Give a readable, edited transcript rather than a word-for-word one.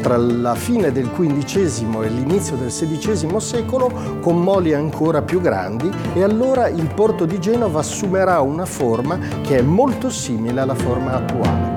tra la fine del XV e l'inizio del XVI secolo con moli ancora più grandi, e allora il porto di Genova assumerà una forma che è molto simile alla forma attuale.